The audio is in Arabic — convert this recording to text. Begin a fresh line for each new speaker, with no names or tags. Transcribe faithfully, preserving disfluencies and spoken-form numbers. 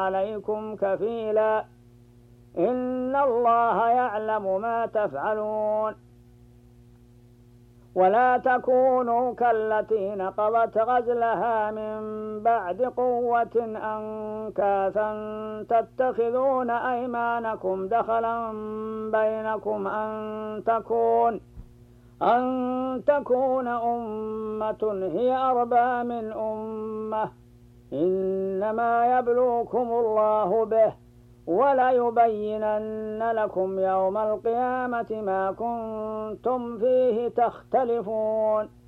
عليكم كفيلا إن الله يعلم ما تفعلون ولا تكونوا كالتي نقضت غزلها من بعد قوة أنكاثا تتخذون أيمانكم دخلا بينكم أن تكون أن تكون أمة هي أربى من أمة إنما يبلوكم الله به وليبينن لكم يوم القيامة ما كنتم فيه تختلفون